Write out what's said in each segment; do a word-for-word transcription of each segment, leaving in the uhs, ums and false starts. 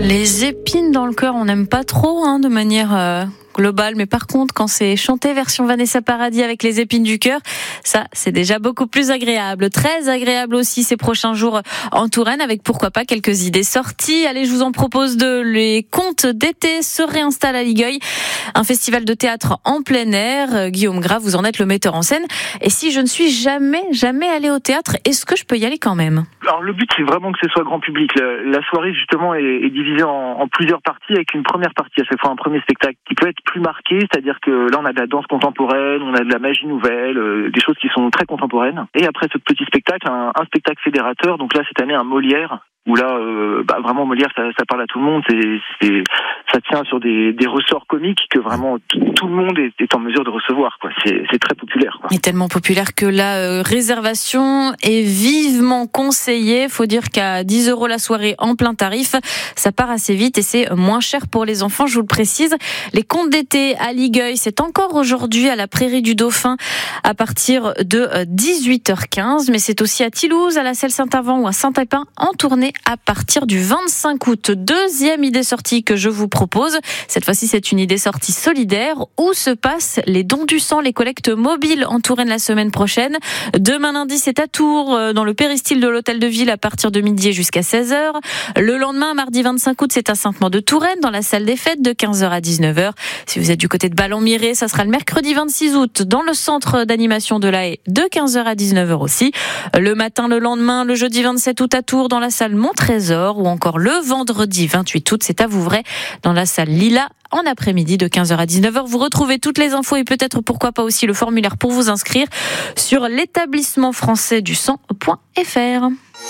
Les épines dans le cœur, on n'aime pas trop hein, de manière euh, globale, mais par contre, quand c'est chanté version Vanessa Paradis avec les épines du cœur, ça, c'est déjà beaucoup plus agréable. Très agréable aussi ces prochains jours en Touraine, avec pourquoi pas quelques idées sorties. Allez, je vous en propose deux. Les contes d'été se réinstallent à Ligueuil, un festival de théâtre en plein air. Guillaume Gras, vous en êtes le metteur en scène. Et si je ne suis jamais, jamais allé au théâtre, est-ce que je peux y aller quand même ? Alors le but, c'est vraiment que ce soit grand public. La, la soirée, justement, est, est divisée en, en plusieurs parties, avec une première partie à chaque fois, un premier spectacle qui peut être plus marqué, c'est-à-dire que là, on a de la danse contemporaine, on a de la magie nouvelle, euh, des choses qui sont très contemporaines. Et après ce petit spectacle, un, un spectacle fédérateur. Donc là, cette année, un Molière, où là, euh, bah, vraiment, Molière, ça, ça parle à tout le monde. C'est, c'est, ça tient sur des, des ressorts comiques que vraiment tout, tout le monde est, est en mesure de recevoir, quoi. C'est, c'est très populaire, quoi. Il est tellement populaire que la euh, réservation est vivement conseillée. Faut dire qu'à dix euros la soirée en plein tarif, ça part assez vite et c'est moins cher pour les enfants, je vous le précise. Les contes d'été à Ligueuil, c'est encore aujourd'hui à la Prairie du Dauphin à partir de dix-huit heures quinze, mais c'est aussi à Thilouze, à la Selle Saint-Avant ou à Saint-Épin en tournée à partir du vingt-cinq août. Deuxième idée sortie que je vous propose, cette fois-ci c'est une idée sortie solidaire. Où se passent les dons du sang, les collectes mobiles en Touraine la semaine prochaine. Demain lundi c'est à Tours, dans le péristyle de l'hôtel de ville à partir de midi jusqu'à seize heures. Le lendemain, mardi vingt-cinq août, c'est à Saint-Mand-de-Touraine dans la salle des fêtes de quinze heures à dix-neuf heures. Si vous êtes du côté de Ballon-Miré, ça sera le mercredi vingt-six août dans le centre d'animation de la Haye de quinze heures à dix-neuf heures aussi. Le matin, le lendemain, le jeudi vingt-sept août à Tours dans la salle Montrésor, ou encore le vendredi vingt-huit août, c'est à Vouvray dans la salle Lila en après-midi de quinze heures à dix-neuf heures. Vous retrouvez toutes les infos et peut-être pourquoi pas aussi le formulaire pour vous inscrire sur l'établissement français du sang point f r.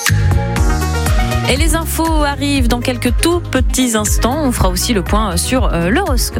Et les infos arrivent dans quelques tout petits instants. On fera aussi le point sur euh, l'horoscope.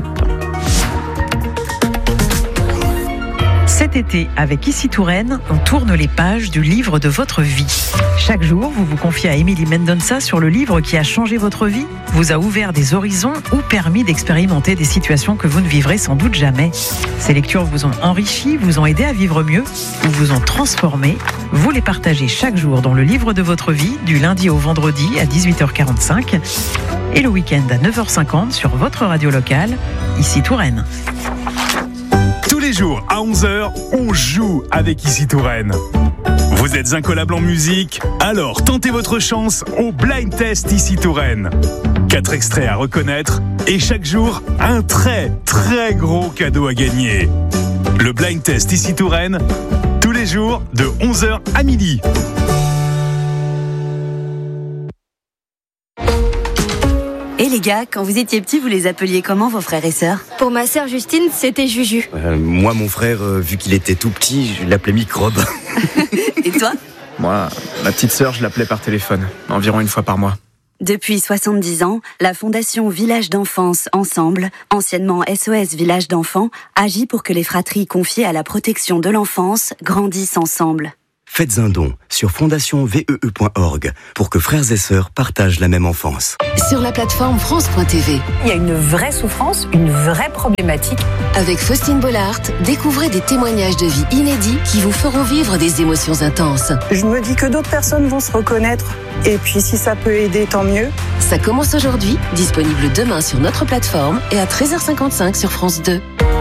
Cet été, avec Ici Touraine, on tourne les pages du livre de votre vie. Chaque jour, vous vous confiez à Émilie Mendonça sur le livre qui a changé votre vie, vous a ouvert des horizons ou permis d'expérimenter des situations que vous ne vivrez sans doute jamais. Ces lectures vous ont enrichi, vous ont aidé à vivre mieux ou vous ont transformé. Vous les partagez chaque jour dans le livre de votre vie, du lundi au vendredi à dix-huit heures quarante-cinq et le week-end à neuf heures cinquante sur votre radio locale, Ici Touraine. Tous les jours à onze heures, on joue avec Ici Touraine. Vous êtes incollable en musique? Alors tentez votre chance au Blind Test Ici Touraine. Quatre extraits à reconnaître et chaque jour, un très très gros cadeau à gagner. Le Blind Test Ici Touraine, tous les jours de onze heures à midi. Et les gars, quand vous étiez petits, vous les appeliez comment vos frères et sœurs? Pour ma sœur Justine, c'était Juju. Euh, moi, mon frère, euh, vu qu'il était tout petit, je l'appelais Microbe. Et toi? Moi, ma petite sœur, je l'appelais par téléphone, environ une fois par mois. Depuis soixante-dix ans, la Fondation Village d'Enfance Ensemble, anciennement S O S Village d'Enfants, agit pour que les fratries confiées à la protection de l'enfance grandissent ensemble. Faites un don sur fondation v e e point org pour que frères et sœurs partagent la même enfance. Sur la plateforme France point t v. Il y a une vraie souffrance, une vraie problématique. Avec Faustine Bollard, découvrez des témoignages de vie inédits qui vous feront vivre des émotions intenses. Je me dis que d'autres personnes vont se reconnaître. Et puis si ça peut aider, tant mieux. Ça commence aujourd'hui, disponible demain sur notre plateforme et à treize heures cinquante-cinq sur France deux.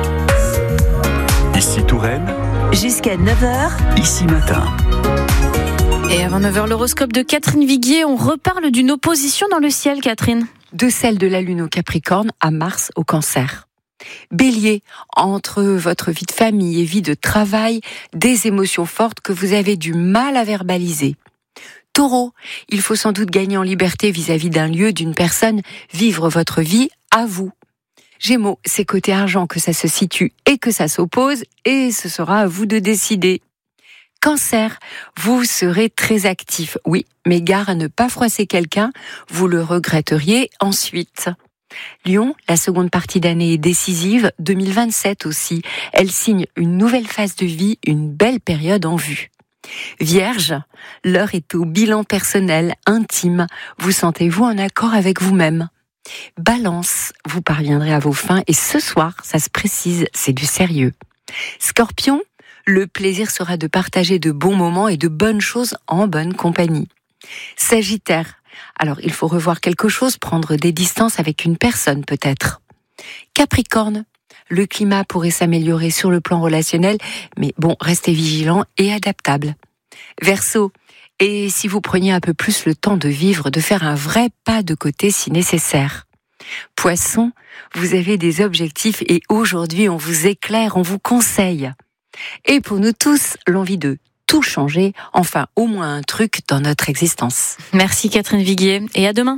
Ici Touraine. Jusqu'à neuf heures, Ici matin. Et avant neuf heures, l'horoscope de Catherine Viguier. On reparle d'une opposition dans le ciel, Catherine. De celle de la Lune au Capricorne à Mars au Cancer. Bélier, entre votre vie de famille et vie de travail, des émotions fortes que vous avez du mal à verbaliser. Taureau, il faut sans doute gagner en liberté vis-à-vis d'un lieu, d'une personne, vivre votre vie à vous. Gémeaux, c'est côté argent que ça se situe et que ça s'oppose, et ce sera à vous de décider. Cancer, vous serez très actif, oui, mais gare à ne pas froisser quelqu'un, vous le regretteriez ensuite. Lion, la seconde partie d'année est décisive, deux mille vingt-sept aussi. Elle signe une nouvelle phase de vie, une belle période en vue. Vierge, l'heure est au bilan personnel, intime. Vous sentez-vous en accord avec vous-même? Balance, vous parviendrez à vos fins et ce soir, ça se précise, c'est du sérieux. Scorpion, le plaisir sera de partager de bons moments et de bonnes choses en bonne compagnie. Sagittaire, Alors il faut revoir quelque chose, prendre des distances avec une personne peut-être. Capricorne, le climat pourrait s'améliorer sur le plan relationnel, mais bon, restez vigilant et adaptable. Verseau, et si vous preniez un peu plus le temps de vivre, de faire un vrai pas de côté si nécessaire. Poisson, vous avez des objectifs et aujourd'hui on vous éclaire, on vous conseille. Et pour nous tous, l'envie de tout changer, enfin au moins un truc dans notre existence. Merci Catherine Viguier et à demain.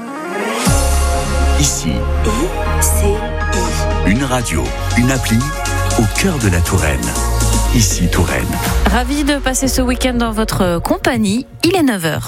Ici, une radio, une appli au cœur de la Touraine. Ici Touraine. Ravi de passer ce week-end dans votre compagnie. Il est neuf heures.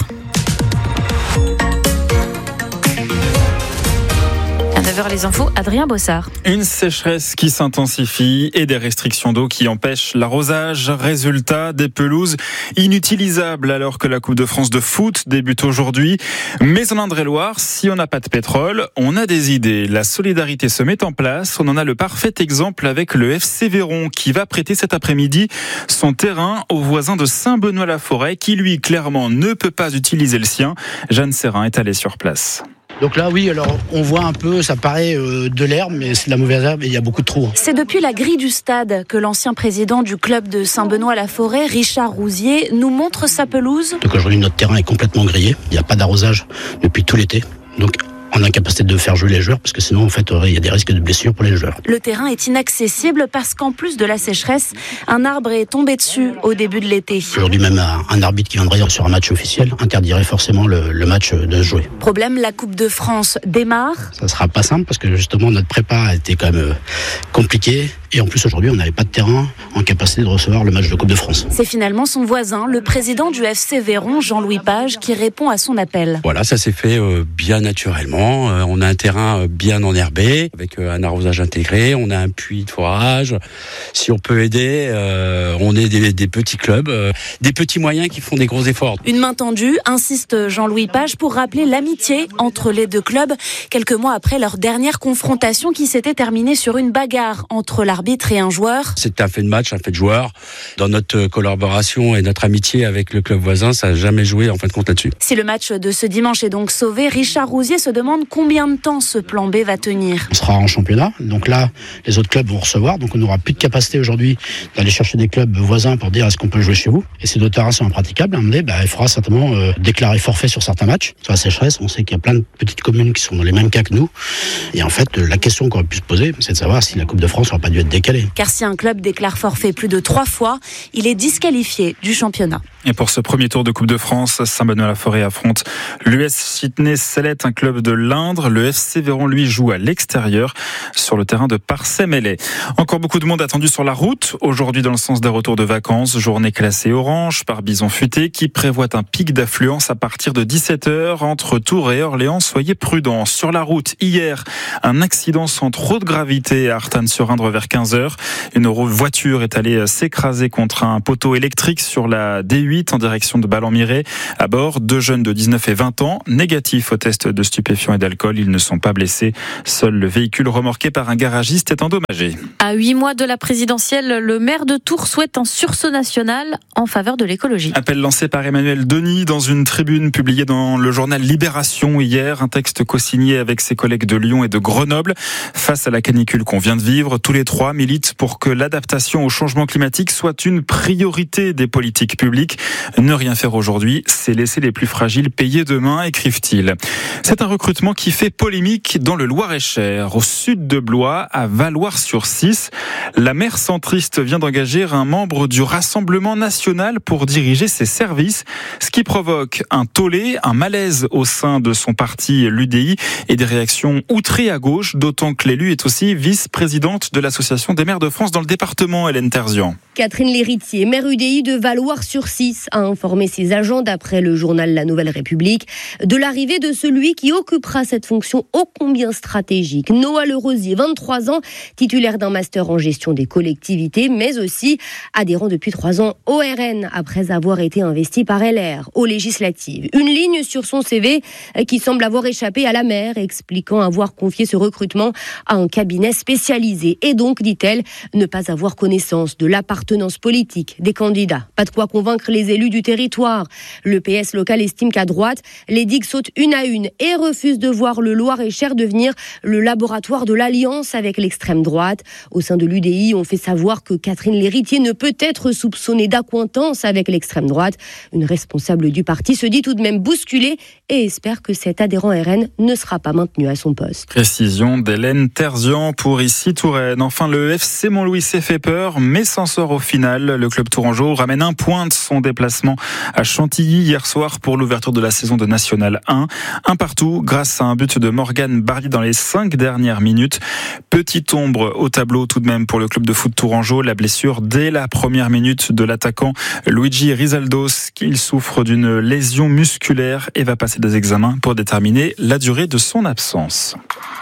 À neuf heures les infos, Adrien Bossard. Une sécheresse qui s'intensifie et des restrictions d'eau qui empêchent l'arrosage. Résultat, des pelouses inutilisables alors que la Coupe de France de foot débute aujourd'hui. Mais en Indre-et-Loire, si on n'a pas de pétrole, on a des idées. La solidarité se met en place. On en a le parfait exemple avec le F C Véron qui va prêter cet après-midi son terrain au voisin de Saint-Benoît-la-Forêt qui lui clairement ne peut pas utiliser le sien. Jeanne Serrin est allée sur place. Donc là, oui, alors on voit un peu, ça paraît euh, de l'herbe, mais c'est de la mauvaise herbe et il y a beaucoup de trous. C'est depuis la grille du stade que l'ancien président du club de Saint-Benoît-la-Forêt, Richard Rousier, nous montre sa pelouse. Donc aujourd'hui, notre terrain est complètement grillé. Il n'y a pas d'arrosage depuis tout l'été. Donc en incapacité de faire jouer les joueurs, parce que sinon, en fait, il y a des risques de blessures pour les joueurs. Le terrain est inaccessible parce qu'en plus de la sécheresse, un arbre est tombé dessus au début de l'été. Aujourd'hui, même un arbitre qui viendrait sur un match officiel interdirait forcément le, le match de se jouer. Problème, la Coupe de France démarre. Ça sera pas simple parce que justement, notre prépa a été quand même compliquée. Et en plus, aujourd'hui, on n'avait pas de terrain en capacité de recevoir le match de Coupe de France. C'est finalement son voisin, le président du F C Véron, Jean-Louis Page, qui répond à son appel. Voilà, ça s'est fait euh, bien naturellement. Euh, on a un terrain bien enherbé, avec euh, un arrosage intégré. On a un puits de forage. Si on peut aider, euh, on est des, des petits clubs, euh, des petits moyens qui font des gros efforts. Une main tendue, insiste Jean-Louis Page, pour rappeler l'amitié entre les deux clubs, quelques mois après leur dernière confrontation qui s'était terminée sur une bagarre entre l'arbitre et un joueur. C'était un fait de match, un fait de joueur. Dans notre collaboration et notre amitié avec le club voisin, ça n'a jamais joué en fin de compte là-dessus. Si le match de ce dimanche est donc sauvé, Richard Rousier se demande combien de temps ce plan B va tenir. On sera en championnat, donc là, les autres clubs vont recevoir, donc on n'aura plus de capacité aujourd'hui d'aller chercher des clubs voisins pour dire est-ce qu'on peut jouer chez vous. Et ces deux terrains sont impraticables, à un moment donné, bah, il faudra certainement euh, déclarer forfait sur certains matchs. Sur la sécheresse, on sait qu'il y a plein de petites communes qui sont dans les mêmes cas que nous. Et en fait, la question qu'on aurait pu se poser, c'est de savoir si la Coupe de France n'aurait pas dû être décalée. Car si un club déclare forfait plus de trois fois, il est disqualifié du championnat. Et pour ce premier tour de Coupe de France, Saint-Benoît-la-Forêt affronte l'U S Sydney-Sellette, un club de l'Indre. Le F C Véron, lui, joue à l'extérieur sur le terrain de Parçay-Mellay. Encore beaucoup de monde attendu sur la route. Aujourd'hui, dans le sens des retours de vacances, journée classée orange par Bison Futé qui prévoit un pic d'affluence à partir de dix-sept heures entre Tours et Orléans. Soyez prudents. Sur la route, hier, un accident sans trop de gravité à Artanne-sur-Indre vers quinze heures. Une voiture est allée s'écraser contre un poteau électrique sur la D huit en direction de Ballon-Miré. À bord, deux jeunes de dix-neuf et vingt ans, négatifs au test de stupéfiants et d'alcool. Ils ne sont pas blessés. Seul le véhicule remorqué par un garagiste est endommagé. À huit mois de la présidentielle, le maire de Tours souhaite un sursaut national en faveur de l'écologie. Appel lancé par Emmanuel Denis dans une tribune publiée dans le journal Libération hier. Un texte co-signé avec ses collègues de Lyon et de Grenoble. Face à la canicule qu'on vient de vivre, tous les trois militent pour que l'adaptation au changement climatique soit une priorité des politiques publiques. Ne rien faire aujourd'hui, c'est laisser les plus fragiles payer demain, écrivent-ils. C'est un recrutement qui fait polémique dans le Loir-et-Cher, au sud de Blois, à Valloires-sur-Cisse. La maire centriste vient d'engager un membre du Rassemblement national pour diriger ses services, ce qui provoque un tollé, un malaise au sein de son parti l'U D I et des réactions outrées à gauche, d'autant que l'élu est aussi vice-présidente de l'Association des maires de France dans le département, Hélène Terzian. Catherine Léritier, maire U D I de Valloires-sur-Cisse, a informé ses agents, d'après le journal La Nouvelle République, de l'arrivée de celui qui occupera cette fonction ô combien stratégique. Noah Lerosier, vingt-trois ans, titulaire d'un master en gestion des collectivités, mais aussi adhérent depuis trois ans au R N, après avoir été investi par L R aux législatives. Une ligne sur son C V qui semble avoir échappé à la maire, expliquant avoir confié ce recrutement à un cabinet spécialisé et donc dit-elle, ne pas avoir connaissance de l'appartenance politique des candidats. Pas de quoi convaincre les élus du territoire. Le P S local estime qu'à droite, les digues sautent une à une et refusent de voir le Loir-et-Cher devenir le laboratoire de l'alliance avec l'extrême droite. Au sein de l'U D I, on fait savoir que Catherine L'Héritier ne peut être soupçonnée d'accointance avec l'extrême droite. Une responsable du parti se dit tout de même bousculée et espère que cet adhérent R N ne sera pas maintenu à son poste. Précision d'Hélène Terzian pour ici Touraine. Enfin, le F C Montlouis s'est fait peur, mais s'en sort au final. Le club tourangeau ramène un point de son déplacement à Chantilly hier soir pour l'ouverture de la saison de National un. Un partout grâce à un but de Morgan Barry dans les cinq dernières minutes. Petite ombre au tableau tout de même pour le club de foot tourangeau. La blessure dès la première minute de l'attaquant Luigi Rizaldos, qu'il souffre d'une lésion musculaire et va passer des examens pour déterminer la durée de son absence.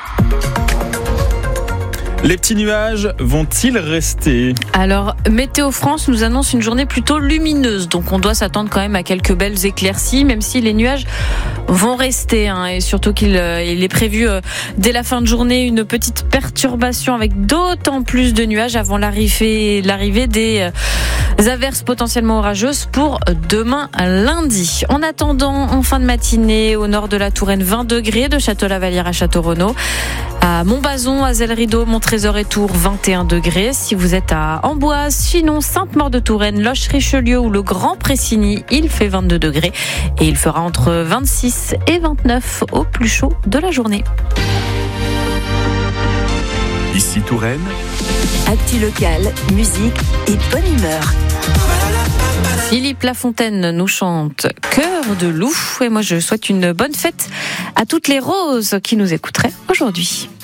Les petits nuages vont-ils rester ? Alors, Météo France nous annonce une journée plutôt lumineuse, donc on doit s'attendre quand même à quelques belles éclaircies, même si les nuages vont rester, hein, et surtout qu'il euh, il est prévu euh, dès la fin de journée une petite perturbation avec d'autant plus de nuages avant l'arrivée, l'arrivée des euh, averses potentiellement orageuses pour demain lundi. En attendant, en fin de matinée, au nord de la Touraine, vingt degrés, de Château-Lavalière à Château-Renaud. À Montbazon, à Zelle-Rideau, Montrésor et Tours, vingt et un degrés. Si vous êtes à Amboise, sinon Sainte-Maure-de-Touraine, Loche-Richelieu ou le Grand Pressigny, il fait vingt-deux degrés. Et il fera entre vingt-six et vingt-neuf au plus chaud de la journée. Ici Touraine. Actu locale, musique et bonne humeur. Philippe Lafontaine nous chante Cœur de loup. Et moi, je souhaite une bonne fête à toutes les roses qui nous écouteraient aujourd'hui.